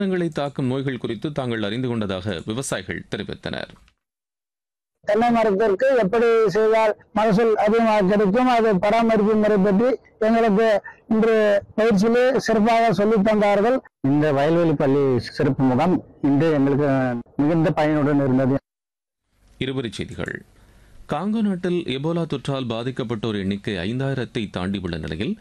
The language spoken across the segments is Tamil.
ங்களை தாக்கும் நோய்கள் குறித்து தாங்கள் அறிந்து கொண்டதாக விவசாயிகள் தெரிவித்தனர். தென்னை மரத்திற்கு எப்படி செய்தால் மகசூல் அதிகமாக கிடைக்கும், அது பராமரிப்பு முறை பற்றி எங்களுக்கு இன்று பயிற்சியிலே சிறப்பாக சொல்லித் தந்தார்கள். இந்த வயல்வெளி பள்ளி சிறப்பு முகாம் இன்று எங்களுக்கு மிகுந்த பயனுடன் இருந்தது. இருவரிச் செய்திகள். காங்கோ நாட்டில் எபோலா தொற்றால் பாதிக்கப்பட்டோர் எண்ணிக்கை 5000-ஐ தாண்டியுள்ள நிலையில்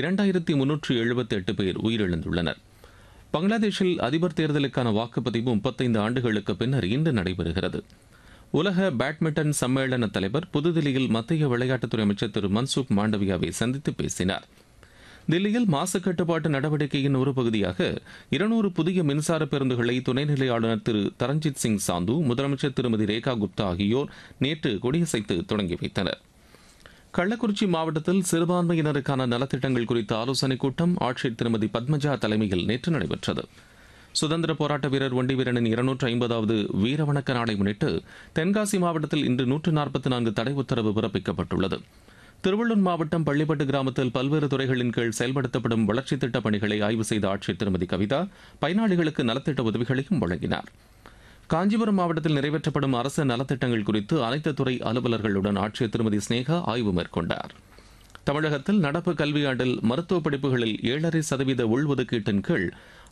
2378 பேர் உயிரிழந்துள்ளனர். பங்களாதேஷில் அதிபர் தேர்தலுக்கான வாக்குப்பதிவு 35 ஆண்டுகளுக்கு பின்னர் இன்று நடைபெறுகிறது. உலக பேட்மிண்டன் சம்மேளன தலைவர் புதுதில்லியில் மத்திய விளையாட்டுத்துறை அமைச்சர் திரு மன்சுக் மாண்டவியாவை சந்தித்து பேசினார். தில்லியில் மாசு கட்டுப்பாட்டு நடவடிக்கையின் ஒரு பகுதியாக 200 புதிய மின்சார பேருந்துகளை துணைநிலை ஆளுநர் திரு தரஞ்சித் சிங் சாந்து, முதலமைச்சர் திருமதி ரேகா குப்தா ஆகியோர் நேற்று கொடியசைத்து தொடங்கி வைத்தனர். கள்ளக்குறிச்சி மாவட்டத்தில் சிறுபான்மையினருக்கான நலத்திட்டங்கள் குறித்த ஆலோசனைக் கூட்டம் ஆட்சியர் திருமதி பத்மஜா தலைமையில் நேற்று நடைபெற்றது. சுதந்திர போராட்ட வீரர் ஒண்டிவீரனின் 250வது வீரவணக்க நாளை முன்னிட்டு தென்காசி மாவட்டத்தில் இன்று 144 தடை உத்தரவு பிறப்பிக்கப்பட்டுள்ளது. திருவள்ளூர் மாவட்டம் பள்ளிப்பட்டு கிராமத்தில் பல்வேறு துறைகளின் கீழ் செயல்படுத்தப்படும் வளர்ச்சித் திட்டப் பணிகளை ஆய்வு செய்த ஆட்சியர் திருமதி கவிதா பயனாளிகளுக்கு நலத்திட்ட உதவிகளையும் வழங்கினார். காஞ்சிபுரம் மாவட்டத்தில் நிறைவேற்றப்படும் அரசு நலத்திட்டங்கள் குறித்து அனைத்து துறை அலுவலர்களுடன் ஆட்சியர் திருமதி ஸ்னேகா ஆய்வு மேற்கொண்டார். தமிழகத்தில் நடப்பு கல்வியாண்டில் மருத்துவ படிப்புகளில் 7.5% உள்ஒதுக்கீட்டின் கீழ்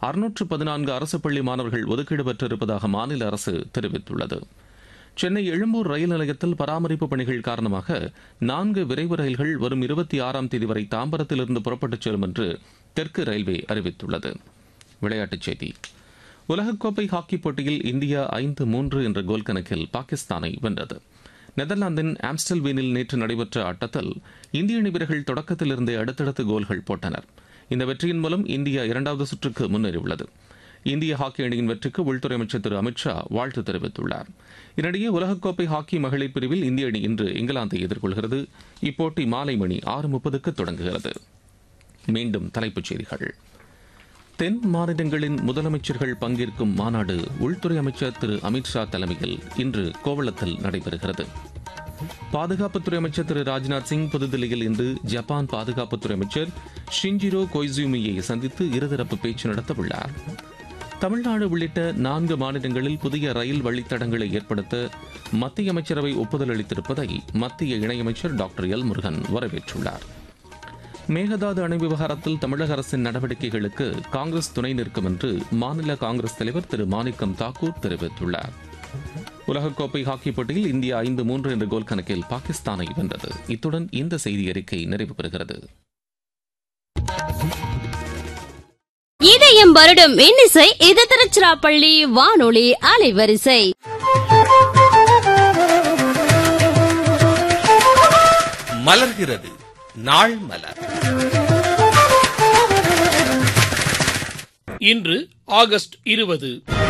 614 அரசு பள்ளி மாணவர்கள் ஒதுக்கீடு பெற்றிருப்பதாக மாநில அரசு தெரிவித்துள்ளது. சென்னை எழும்பூர் ரயில் நிலையத்தில் பராமரிப்பு பணிகள் காரணமாக 4 விரைவு ரயில்கள் வரும் 26ஆம் தேதி வரை தாம்பரத்திலிருந்து புறப்பட்டுச் செல்லும் என்று தெற்கு ரயில்வே அறிவித்துள்ளது. விளையாட்டுச் செய்தி. உலகக்கோப்பை ஹாக்கி போட்டியில் இந்தியா 5-3 என்ற கோல் கணக்கில் பாகிஸ்தானை வென்றது. நெதர்லாந்தின் ஆம்ஸ்டல்வீனில் நேற்று நடைபெற்ற ஆட்டத்தில் இந்திய அணி வீரர்கள் தொடக்கத்திலிருந்தே அடுத்தடுத்து கோல்கள் போட்டனர். இந்த வெற்றியின் மூலம் இந்தியா 2வது சுற்றுக்கு முன்னேறியுள்ளது. இந்திய ஹாக்கி அணியின் வெற்றிக்கு உள்துறை அமைச்சர் திரு அமித்ஷா வாழ்த்து தெரிவித்துள்ளார். இதனிடையே உலகக்கோப்பை ஹாக்கி மகளிர் பிரிவில் இந்திய அணி இன்று இங்கிலாந்தை எதிர்கொள்கிறது. இப்போட்டி மாலை மணி 6:30க்கு தொடங்குகிறது. மீண்டும் தலைப்புச் செய்திகள். தென் மாநிலங்களின் முதலமைச்சர்கள் பங்கேற்கும் மாநாடு உள்துறை அமைச்சர் திரு அமித்ஷா தலைமையில் இன்று கோவளத்தில் நடைபெறுகிறது. பாதுகாப்புத்துறை அமைச்சர் திரு ராஜ்நாத் சிங் புதுதில்லியில் இன்று ஜப்பான் பாதுகாப்புத்துறை அமைச்சர் ஷிஞ்சிரோ கொய்சுமியை சந்தித்து இருதரப்பு பேச்சு நடத்தவுள்ளார். தமிழ்நாடு உள்ளிட்ட 4 மாநிலங்களில் புதிய ரயில் வழித்தடங்களை ஏற்படுத்த மத்திய அமைச்சரவை ஒப்புதல் அளித்திருப்பதை மத்திய இணையமைச்சர் டாக்டர் எல் முருகன் வரவேற்றுள்ளார். மேகதாது அணை விவகாரத்தில் தமிழக அரசின் நடவடிக்கைகளுக்கு காங்கிரஸ் துணை நிற்கும் என்று மாநில காங்கிரஸ் தலைவர் திரு மாணிக்கம் தாக்கூர் தெரிவித்துள்ளார். உலகக்கோப்பை ஹாக்கி போட்டியில் இந்தியா 5-3 என்ற கோல் கணக்கில் பாகிஸ்தானை வென்றது. இத்துடன் இந்த செய்தி அறிக்கை நிறைவு பெறுகிறது. இதயம் வருடம் இன்னிசை இது திருச்சிராப்பள்ளி வானொலி அலைவரிசை. மலர்கிறது நாள் மலர். இன்று ஆகஸ்ட் 20.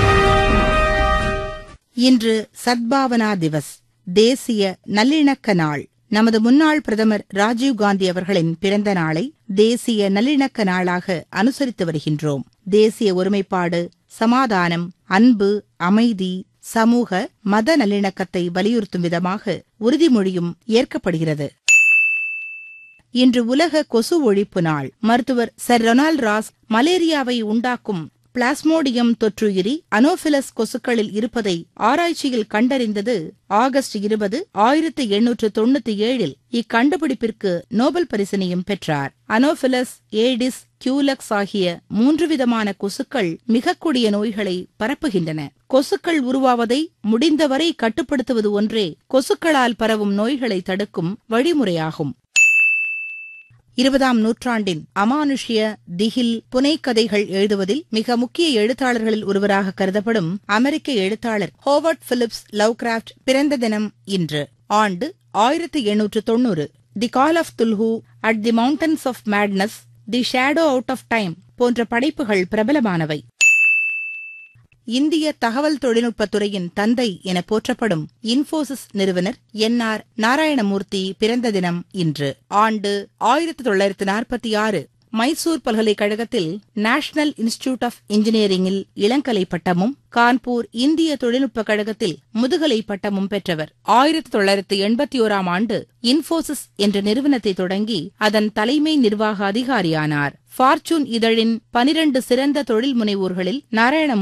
இன்று சத்பாவனா திவஸ், தேசிய நல்லிணக்க நாள். நமது முன்னாள் பிரதமர் ராஜீவ்காந்தி அவர்களின் பிறந்த நாளை தேசிய நல்லிணக்க நாளாக அனுசரித்து வருகின்றோம். தேசிய ஒருமைப்பாடு, சமாதானம், அன்பு, அமைதி, சமூக மத நல்லிணக்கத்தை வலியுறுத்தும் விதமாக உறுதிமொழியும் ஏற்கப்படுகிறது. இன்று உலக கொசு ஒழிப்பு நாள். மருத்துவர் சர் ரொனால்ட் ராஸ் மலேரியாவை உண்டாக்கும் பிளாஸ்மோடியம் தொற்றுயிரி அனோபிலஸ் கொசுக்களில் இருப்பதை ஆராய்ச்சியில் கண்டறிந்தது ஆகஸ்ட் 20, 1897. இக்கண்டுபிடிப்பிற்கு நோபல் பரிசினையும் பெற்றார். அனோபிலஸ், ஏடிஸ், கியூலக்ஸ் ஆகிய 3 விதமான கொசுக்கள் மிக கொடிய நோய்களை பரப்புகின்றன. கொசுக்கள் உருவாவதை முடிந்தவரை கட்டுப்படுத்துவது ஒன்றே கொசுக்களால் பரவும் நோய்களை தடுக்கும் வழிமுறையாகும். 20ஆம் நூற்றாண்டின் அமானுஷ்ய, திகில், புனைக்கதைகள் எழுதுவதில் மிக முக்கிய எழுத்தாளர்களில் ஒருவராக கருதப்படும் அமெரிக்க எழுத்தாளர் ஹோவர்ட் பிலிப்ஸ் லவ்கிராஃப்ட் பிறந்த தினம் இன்று. ஆண்டு 1890. தி கால் of துல்ஹூ, at the mountains of madness, the shadow out of time போன்ற படைப்புகள் பிரபலமானவை. இந்திய தகவல் தொழில்நுட்பத்துறையின் தந்தை என போற்றப்படும் இன்போசிஸ் நிறுவனர் என்.ஆர். நாராயணமூர்த்தி பிறந்த தினம் இன்று. ஆண்டு 1946. மைசூர் பல்கலைக்கழகத்தில் நேஷனல் இன்ஸ்டிடியூட் ஆஃப் இன்ஜினியரிங்கில் இளங்கலை பட்டமும், கான்பூர் இந்திய தொழில்நுட்பக் கழகத்தில் முதுகலை பட்டமும் பெற்றவர். 1981ஆம் ஆண்டு இன்போசிஸ் என்ற நிறுவனத்தை தொடங்கி அதன் தலைமை நிர்வாக அதிகாரியானார். ஃபார்ச்சூன் இதழின் 12 சிறந்த தொழில் முனைவோர்களில் நாராயண